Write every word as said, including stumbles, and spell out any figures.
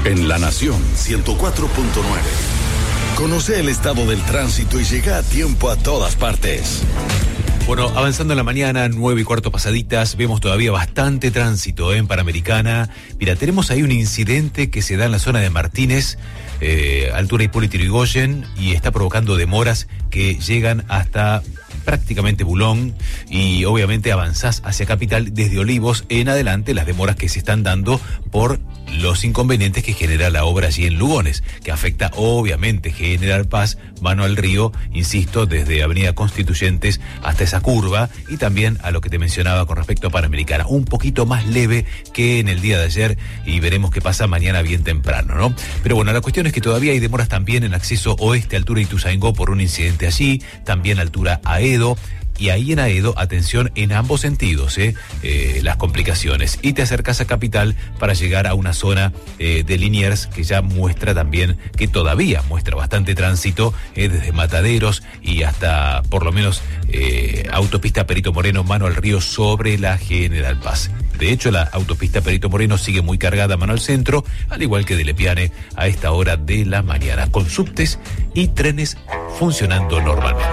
En La Nación ciento cuatro punto nueve. Conoce el estado del tránsito y llega a tiempo a todas partes. Bueno, avanzando en la mañana, nueve y cuarto pasaditas, vemos todavía bastante tránsito en Panamericana. Mira, tenemos ahí un incidente que se da en la zona de Martínez, eh, altura Hipólito Yrigoyen, y está provocando demoras que llegan hasta prácticamente Bulón, y obviamente avanzás hacia Capital desde Olivos en adelante, las demoras que se están dando por los inconvenientes que genera la obra allí en Lugones, que afecta obviamente General Paz, mano al río, insisto, desde Avenida Constituyentes hasta esa curva, y también a lo que te mencionaba con respecto a Panamericana, un poquito más leve que en el día de ayer, y veremos qué pasa mañana bien temprano, ¿no? Pero bueno, la cuestión es que todavía hay demoras también en acceso oeste, altura Ituzaingó, por un incidente allí, también altura Aedo. Y ahí en Aedo, atención en ambos sentidos, ¿eh? Eh, las complicaciones. Y te acercas a Capital para llegar a una zona eh, de Liniers que ya muestra también, que todavía muestra bastante tránsito, eh, desde Mataderos y hasta por lo menos eh, autopista Perito Moreno, mano al río sobre la General Paz. De hecho, la autopista Perito Moreno sigue muy cargada mano al centro, al igual que de Lepiane a esta hora de la mañana, con subtes y trenes funcionando normalmente.